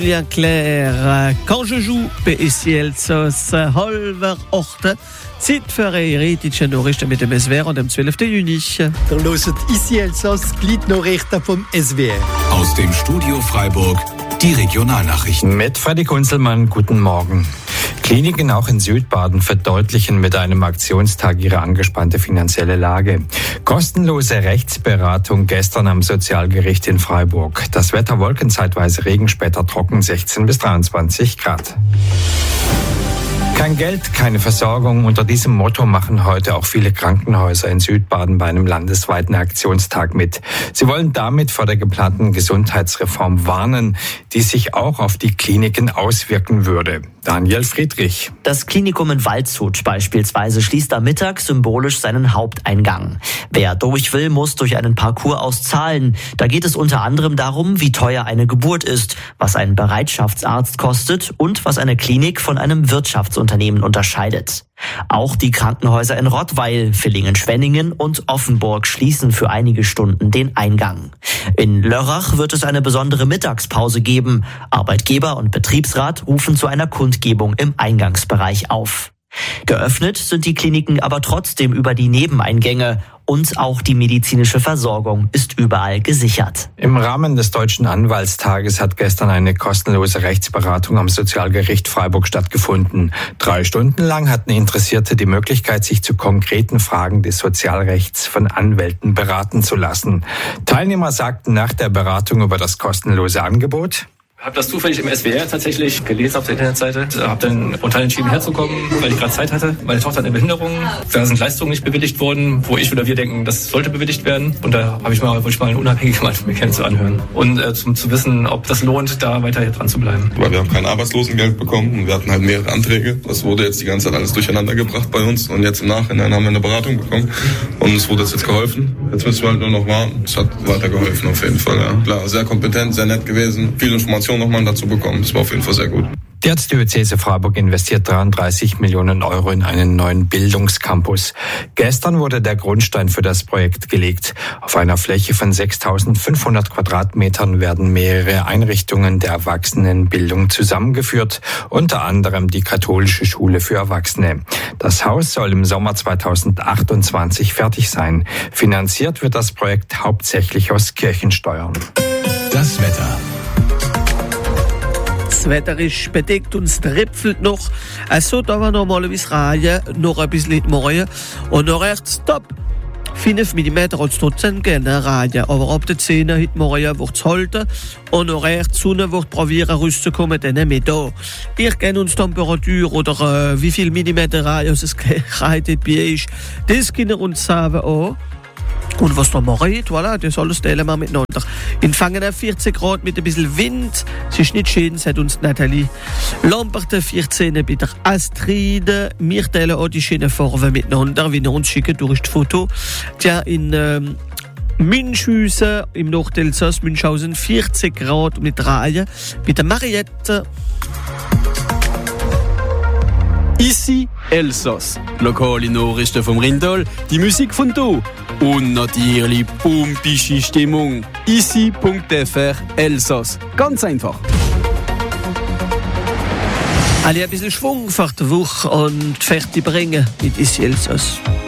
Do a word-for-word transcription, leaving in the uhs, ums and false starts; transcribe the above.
Bien clair, quand je joue ici Elsass, halber achte, Zeit für Eritischen Nachrichten mit dem S W R und dem zwölften Juni. Der loset ici Elsass, Gliednachrichten vom S W R. Aus dem Studio Freiburg, die Regionalnachrichten. Mit Freddy Kunzelmann, guten Morgen. Kliniken auch in Südbaden verdeutlichen mit einem Aktionstag ihre angespannte finanzielle Lage. Kostenlose Rechtsberatung gestern am Sozialgericht in Freiburg. Das Wetter Wolken, zeitweise Regen, später trocken, sechzehn bis dreiundzwanzig Grad. Kein Geld, keine Versorgung. Unter diesem Motto machen heute auch viele Krankenhäuser in Südbaden bei einem landesweiten Aktionstag mit. Sie wollen damit vor der geplanten Gesundheitsreform warnen, die sich auch auf die Kliniken auswirken würde. Daniel Friedrich. Das Klinikum in Waldshut beispielsweise schließt am Mittag symbolisch seinen Haupteingang. Wer durch will, muss durch einen Parcours auszahlen. Da geht es unter anderem darum, wie teuer eine Geburt ist, was ein Bereitschaftsarzt kostet und was eine Klinik von einem Wirtschaftsunternehmen unterscheidet. Auch die Krankenhäuser in Rottweil, Villingen-Schwenningen und Offenburg schließen für einige Stunden den Eingang. In Lörrach wird es eine besondere Mittagspause geben. Arbeitgeber und Betriebsrat rufen zu einer Kundgebung im Eingangsbereich auf. Geöffnet sind die Kliniken aber trotzdem über die Nebeneingänge und auch die medizinische Versorgung ist überall gesichert. Im Rahmen des Deutschen Anwaltstages hat gestern eine kostenlose Rechtsberatung am Sozialgericht Freiburg stattgefunden. Drei Stunden lang hatten Interessierte die Möglichkeit, sich zu konkreten Fragen des Sozialrechts von Anwälten beraten zu lassen. Teilnehmer sagten nach der Beratung über das kostenlose Angebot: Ich habe das zufällig im S W R tatsächlich gelesen auf der Internetseite. Habe dann spontan entschieden herzukommen, weil ich gerade Zeit hatte. Meine Tochter hat eine Behinderung. Da sind Leistungen nicht bewilligt worden, wo ich oder wir denken, das sollte bewilligt werden. Und da habe ich mal, wollte ich mal einen unabhängigen Mann mir kennen zu anhören. Und äh, zum, zu wissen, ob das lohnt, da weiter dran zu bleiben. Weil wir haben kein Arbeitslosengeld bekommen und wir hatten halt mehrere Anträge. Das wurde jetzt die ganze Zeit alles durcheinander gebracht bei uns. Und jetzt im Nachhinein haben wir eine Beratung bekommen. Und es wurde jetzt, jetzt geholfen. Jetzt müssen wir halt nur noch warten. Es hat weitergeholfen auf jeden Fall. Ja. Klar, sehr kompetent, sehr nett gewesen. Viele Informationen nochmal dazu bekommen. Das war auf jeden Fall sehr gut. Die Erzdiözese Freiburg investiert dreiunddreißig Millionen Euro in einen neuen Bildungscampus. Gestern wurde der Grundstein für das Projekt gelegt. Auf einer Fläche von sechstausendfünfhundert Quadratmetern werden mehrere Einrichtungen der Erwachsenenbildung zusammengeführt, unter anderem die katholische Schule für Erwachsene. Das Haus soll im Sommer zweitausendachtundzwanzig fertig sein. Finanziert wird das Projekt hauptsächlich aus Kirchensteuern. Das Wetter. Das Wetter ist bedeckt und es tröpfelt noch. Also da wir normalerweise Reihe, noch ein bisschen morgen und noch echt stopp. fünf Millimeter als trotzdem gerne Reihe, aber ab der zehn heute Morgen wird es halten und noch echt die Sonne wird probieren rauszukommen, dann mit da. Ihr kennt uns Temperatur oder äh, wie viel Millimeter Reihe es gerade bei ist, das können wir uns sagen auch. Und was da morgen ist, voilà, das alles teilen wir miteinander. In Fangen vierzehn Grad mit ein bisschen Wind. Es ist nicht schön, sagt uns Nathalie. Lamperten vierzehn bei der Astride. Wir teilen auch die schönen Farben miteinander, wie wir uns schicken durch das Foto. Tja, in ähm, Münchhausen, im Nordelsass, Münchhausen, vierzehn Grad mit Reihen. Bei der Mariette. Ici Elsass. Lokale Nachrichten vom Rindal, die Musik von Do und natürlich pumpische Stimmung. ici punkt f r Elsass. Ganz einfach. Alle ein bisschen Schwung für die Woche und fertig bringen mit Ici Elsass.